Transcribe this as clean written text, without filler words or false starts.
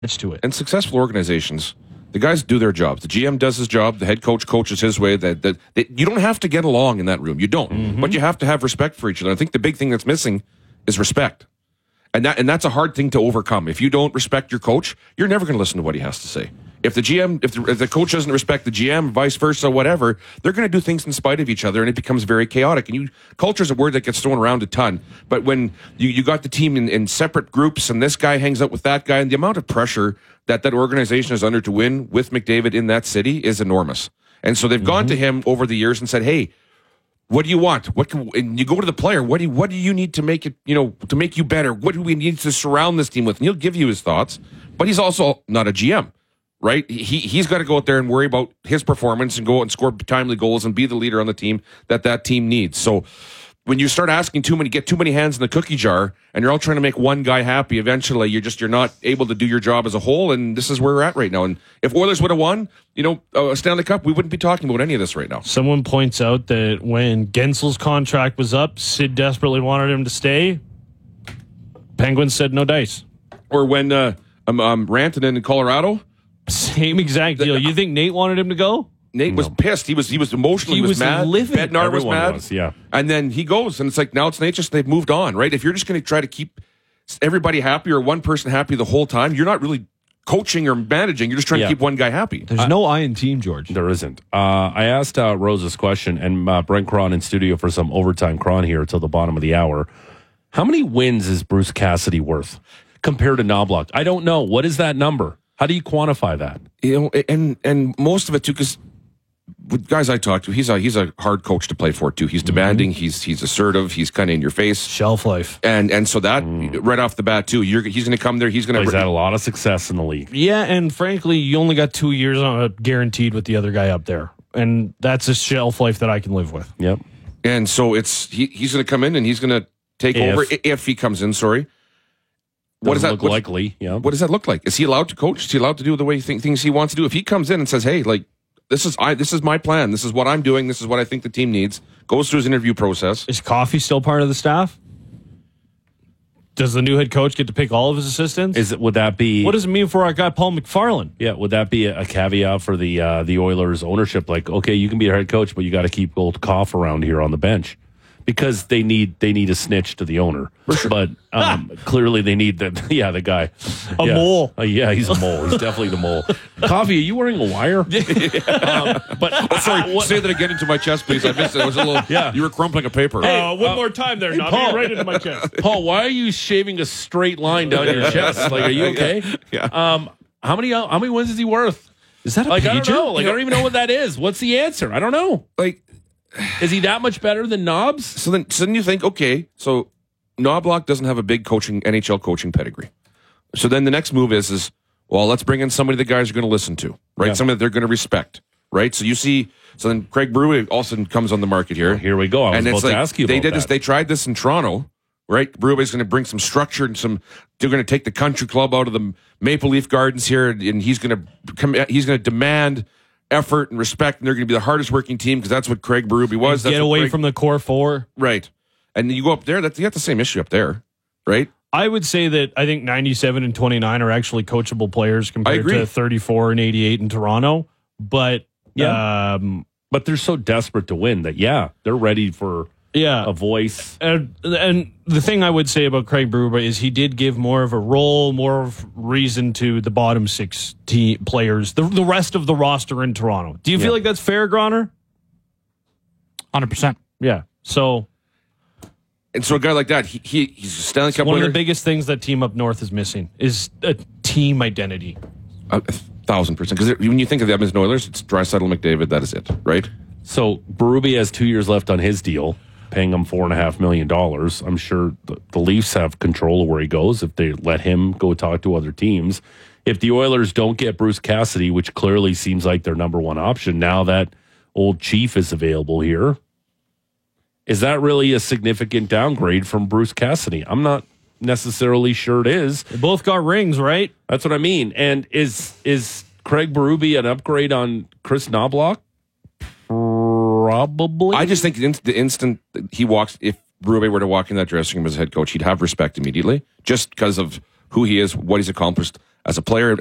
to it. And successful organizations, the guys do their jobs. The GM does his job. The head coach coaches his way. That you don't have to get along in that room. You don't. But you have to have respect for each other. I think the big thing that's missing is respect. And that's a hard thing to overcome. If you don't respect your coach, you're never going to listen to what he has to say. If the GM, if the coach doesn't respect the GM, vice versa, whatever, they're going to do things in spite of each other, and it becomes very chaotic. And culture is a word that gets thrown around a ton. But when you got the team in separate groups, and this guy hangs out with that guy, and the amount of pressure that organization is under to win with McDavid in that city is enormous. And so they've gone to him over the years and said, "Hey, what do you want? And you go to the player. What do you need to make it, to make you better? What do we need to surround this team with?" And he'll give you his thoughts, but he's also not a GM, right? He's got to go out there and worry about his performance and go out and score timely goals and be the leader on the team that team needs. So when you start asking get too many hands in the cookie jar, and you're all trying to make one guy happy, eventually you're not able to do your job as a whole. And this is where we're at right now. And if Oilers would have won, a Stanley Cup, we wouldn't be talking about any of this right now. Someone points out that when Gensel's contract was up, Sid desperately wanted him to stay. Penguins said no dice. Or when Rantanen in Colorado, same exact deal. You think Nate wanted him to go? Nate was pissed. He was emotional. He was mad. Bednar was mad. Yeah. And then he goes, and it's like, now it's Nate. They've moved on, right? If you're just going to try to keep everybody happy or one person happy the whole time, you're not really coaching or managing. You're just trying to keep one guy happy. There's no I in team, George. There isn't. I asked Rose this question, and Brent Cron in studio for some overtime Cron here till the bottom of the hour. How many wins is Bruce Cassidy worth compared to Knobloch? I don't know. What is that number? How do you quantify that? And most of it too, because with guys I talk to, he's a hard coach to play for too. He's demanding. He's assertive. He's kind of in your face. Shelf life. And so that right off the bat too, he's going to come there. He's going to. He's had a lot of success in the league. Yeah, and frankly, you only got 2 years guaranteed with the other guy up there, and that's a shelf life that I can live with. Yep. And so he's going to come in and he's going to take over if he comes in. Sorry. What does that look likely? Yeah. What does that look like? Is he allowed to coach? Is he allowed to do the way things he wants to do? If he comes in and says, "Hey, like this is my plan. This is what I'm doing. This is what I think the team needs," goes through his interview process. Is Coffey still part of the staff? Does the new head coach get to pick all of his assistants? Would that be? What does it mean for our guy Paul McFarland? Yeah, would that be a caveat for the Oilers ownership? Like, okay, you can be a head coach, but you got to keep old Koff around here on the bench. Because they need a snitch to the owner, but clearly they need the guy, a mole. Yeah, he's a mole. He's definitely the mole. Coffee, are you wearing a wire? Sorry, say that again into my chest, please. I missed it. It was a little. Yeah, you were crumpling a paper. One more time there, Paul. Right into my chest. Paul, why are you shaving a straight line down your chest? Like, are you okay? Yeah. How many wins is he worth? Is that a pager? I don't know. I don't even know what that is. What's the answer? I don't know. Is he that much better than Knobs? So then you think, okay, so Knobloch doesn't have a big NHL coaching pedigree. So then the next move is well, let's bring in somebody the guys are going to listen to, right? Yeah. Somebody that they're going to respect, right? So then Craig Berube also comes on the market here. Well, here we go. I was about to ask you about that. They tried this in Toronto, right? Berube's going to bring some structure and they're going to take the country club out of the Maple Leaf Gardens here, and he's going to demand effort and respect, and they're going to be the hardest working team because that's what Craig Berube was. Get away from the core four. Right. And you go up there, you got the same issue up there, right? I would say that I think 97 and 29 are actually coachable players compared to 34 and 88 in Toronto. But but they're so desperate to win that, they're ready for a voice. And the thing I would say about Craig Berube is he did give more of a role, more of reason to the bottom six players, the rest of the roster in Toronto. Do you feel like that's fair, Groner? 100%. Yeah. So... And so a guy like that, he's a Stanley Cup winner. One of the biggest things that team up north is missing is a team identity. 1,000%. Because when you think of the Edmonton Oilers, it's Draisaitl, McDavid, that is it, right? So Berube has 2 years left on his deal, paying him $4.5 million. I'm sure the Leafs have control of where he goes if they let him go talk to other teams. If the Oilers don't get Bruce Cassidy, which clearly seems like their number one option now that old Chief is available here, is that really a significant downgrade from Bruce Cassidy? I'm not necessarily sure it is. They both got rings, right? That's what I mean. And is Craig Berube an upgrade on Chris Knobloch? Probably. I just think the instant he walks, if Berube were to walk in that dressing room as head coach, he'd have respect immediately, just because of who he is, what he's accomplished, as a player